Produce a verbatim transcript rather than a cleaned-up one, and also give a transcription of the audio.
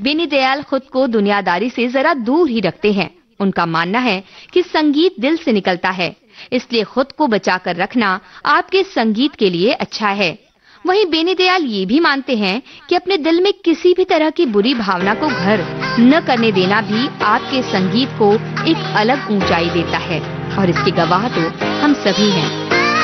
बेनी दयाल खुद को दुनियादारी से जरा दूर ही रखते हैं। उनका मानना है कि संगीत दिल से निकलता है, इसलिए खुद को बचाकर रखना आपके संगीत के लिए अच्छा है। वहीं बेनी दयाल ये भी मानते हैं कि अपने दिल में किसी भी तरह की बुरी भावना को घर न करने देना भी आपके संगीत को एक अलग ऊंचाई देता है, और इसके गवाह तो हम सभी हैं।